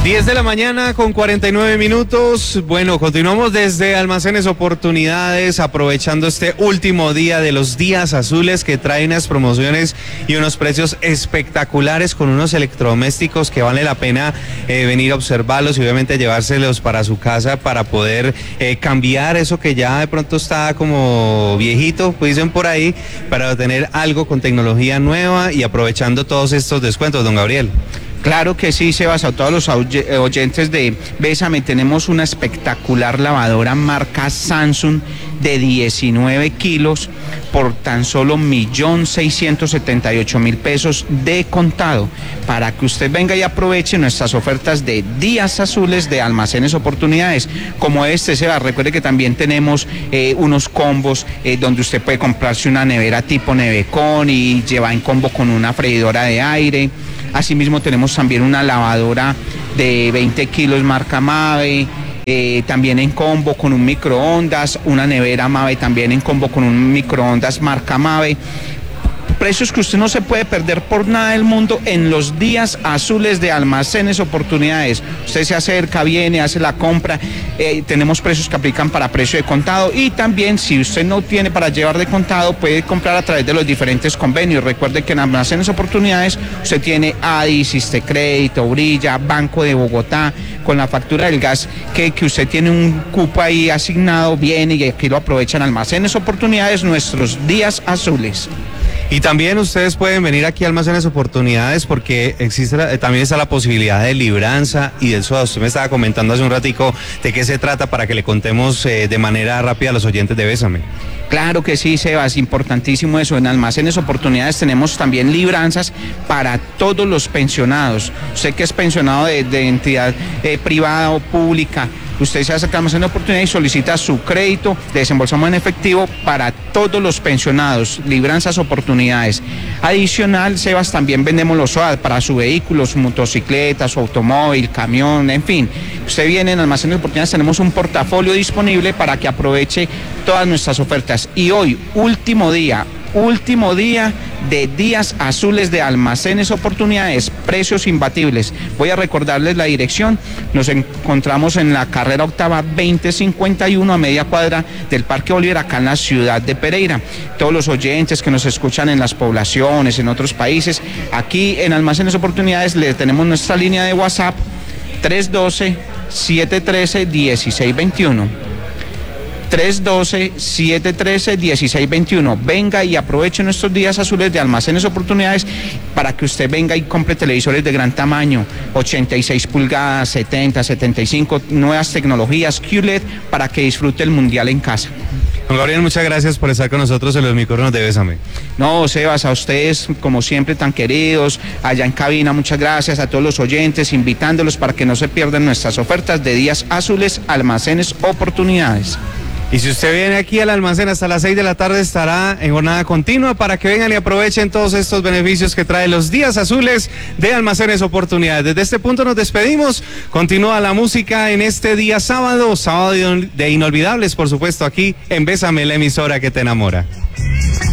10 de la mañana con 49 minutos. Bueno, continuamos desde Almacenes Oportunidades, aprovechando este último día de los días azules que trae unas promociones y unos precios espectaculares con unos electrodomésticos que vale la pena venir a observarlos y obviamente llevárselos para su casa para poder cambiar eso que ya de pronto está como viejito, pues dicen por ahí, para tener algo con tecnología nueva y aprovechando todos estos descuentos, don Gabriel. Claro que sí, Sebas, a todos los oyentes de Bésame, tenemos una espectacular lavadora marca Samsung de 19 kilos por tan solo 1.678.000 pesos de contado, para que usted venga y aproveche nuestras ofertas de días azules de Almacenes Oportunidades, como este, Sebas. Recuerde que también tenemos unos combos donde usted puede comprarse una nevera tipo Nevecon y lleva en combo con una freidora de aire. Asimismo tenemos también una lavadora de 20 kilos marca Mave, también en combo con un microondas, una nevera Mave también en combo con un microondas marca Mave. Precios que usted no se puede perder por nada del mundo en los días azules de Almacenes Oportunidades. Usted se acerca, viene, hace la compra, tenemos precios que aplican para precio de contado, y también si usted no tiene para llevar de contado, puede comprar a través de los diferentes convenios. Recuerde que en Almacenes Oportunidades usted tiene ADI, Crédito, Brilla, Banco de Bogotá. Con la factura del gas que usted tiene un cupo ahí asignado, viene y aquí lo aprovechan. Almacenes Oportunidades, nuestros días azules. Y también ustedes pueden venir aquí a Almacenes Oportunidades porque también está la posibilidad de libranza y del SOA. Usted me estaba comentando hace un ratico de qué se trata para que le contemos de manera rápida a los oyentes de Bésame. Claro que sí, Sebas, importantísimo eso. En Almacenes Oportunidades tenemos también libranzas para todos los pensionados. Usted que es pensionado de entidad privada o pública, usted se acerca a Almacenes Oportunidades y solicita su crédito, desembolsamos en efectivo para todos los pensionados, libranzas Oportunidades. Adicional, Sebas, también vendemos los SOAT para su vehículo, su motocicleta, su automóvil, camión, en fin. Usted viene en Almacenes Oportunidades, tenemos un portafolio disponible para que aproveche todas nuestras ofertas. Y hoy, último día de días azules de Almacenes Oportunidades, precios imbatibles. Voy a recordarles la dirección. Nos encontramos en la carrera octava 2051 a media cuadra del Parque Bolívar, acá en la ciudad de Pereira. Todos los oyentes que nos escuchan en las poblaciones, en otros países, aquí en Almacenes Oportunidades le tenemos nuestra línea de WhatsApp 312-713-1621. 312-713-1621. Venga y aproveche nuestros días azules de Almacenes Oportunidades para que usted venga y compre televisores de gran tamaño, 86 pulgadas, 70, 75, nuevas tecnologías QLED para que disfrute el mundial en casa. Don Gabriel, muchas gracias por estar con nosotros en los micrófonos de Bésame. No, Sebas, a ustedes, como siempre, tan queridos, allá en cabina, muchas gracias a todos los oyentes, invitándolos para que no se pierdan nuestras ofertas de días azules, Almacenes Oportunidades. Y si usted viene aquí al almacén hasta las 6 de la tarde, estará en jornada continua para que vengan y aprovechen todos estos beneficios que trae los días azules de Almacenes Oportunidades. Desde este punto nos despedimos. Continúa la música en este día sábado de inolvidables, por supuesto, aquí en Bésame, la emisora que te enamora.